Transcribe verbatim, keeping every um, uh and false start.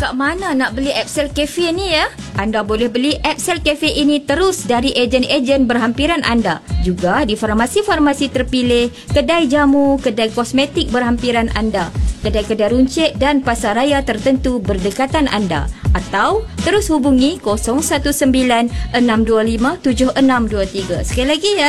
kat mana nak beli Epsel Cafe ni ya? Anda boleh beli Epsel Cafe ini terus dari ejen-ejen berhampiran anda. Juga di farmasi-farmasi terpilih, kedai jamu, kedai kosmetik berhampiran anda, kedai-kedai runcit dan pasaraya tertentu berdekatan anda. Atau terus hubungi kosong satu sembilan enam dua lima tujuh enam dua tiga. Sekali lagi ya.